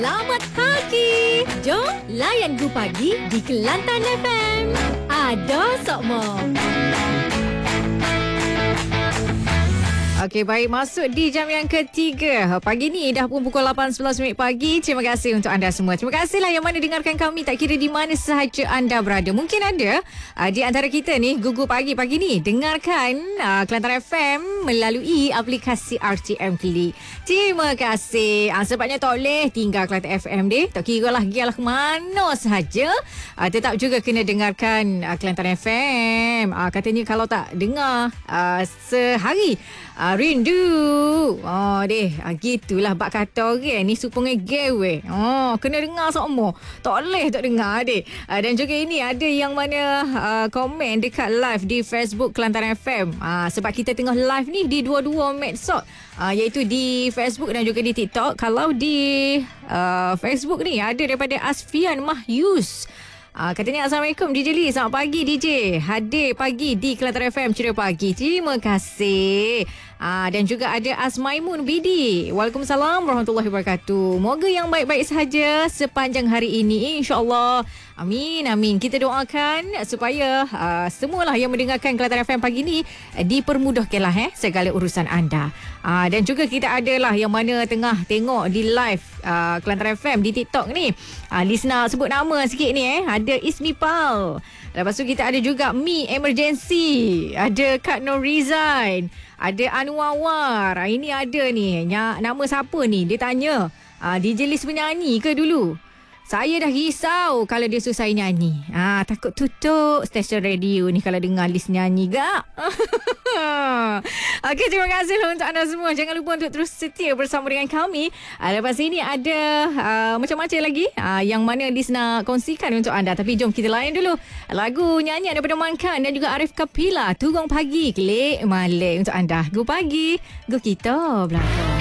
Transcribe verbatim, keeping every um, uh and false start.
Selamat pagi. Jom layan Gu Pagi di Kelantan F M. Ada Sokmo. Okey, baik, masuk di jam yang ketiga. Pagi ni dah pun pukul lapan sebelas minit pagi. Terima kasih untuk anda semua. Terima kasihlah yang mana dengarkan kami tak kira di mana sahaja anda berada. Mungkin ada uh, di antara kita ni gugur pagi pagi ni dengarkan uh, Kelantan F M melalui aplikasi R T M Klik. Terima kasih. Uh, sebabnya tak boleh tinggal Kelantan F M deh. Tak kira lah gialah ke mana sahaja. Uh, tetap juga kena dengarkan uh, Kelantan F M. Uh, katanya kalau tak dengar uh, sehari Uh, rindu. Oh deh, uh, gitulah bak kata orang ni supaya gewe. Oh, kena dengar semua. Tak boleh tak dengar deh. Uh, dan juga ini ada yang mana uh, komen dekat live di Facebook Kelantan F M. Uh, sebab kita tengah live ni di dua-dua medsos. Uh, iaitu di Facebook dan juga di TikTok. Kalau di uh, Facebook ni ada daripada Asfian Mahyus. Ah, katanya Assalamualaikum D J Lee. Selamat pagi D J. Hadir pagi di Kelantan F M Ceria Pagi. Terima kasih. Ah, dan juga ada Asmaimun Bidi. Waalaikumsalam warahmatullahi wabarakatuh. Moga yang baik-baik sahaja sepanjang hari ini, insya-Allah. Amin amin. Kita doakan supaya uh, semualah yang mendengarkan Kelantan F M pagi ni uh, dipermudahkanlah eh segala urusan anda. Uh, dan juga kita adalah yang mana tengah tengok di live uh, Kelantan F M di TikTok ni. Uh, listener sebut nama sikit ni eh. Ada Ismi Pal. Lepas tu kita ada juga Mi Emergency. Ada Kak Nur Resign. Ada Anwar War. Uh, ini ada ni. Ny- nama siapa ni? Dia tanya. Uh, D J Lis penyanyi ke dulu? Saya dah risau kalau dia suruh saya nyanyi. Ah, takut tutup stesen radio ni kalau dengar Lis nyanyi gak. Okey, terima kasih untuk anda semua. Jangan lupa untuk terus setia bersama dengan kami. Ah, lepas ini ada uh, macam-macam lagi uh, yang mana Lis nak kongsikan untuk anda. Tapi jom kita layan dulu lagu nyanyian daripada Mankan dan juga Arif Kapila. Tugong Pagi, Klik Malik untuk anda. Gu Pagi, Gu kita belakang.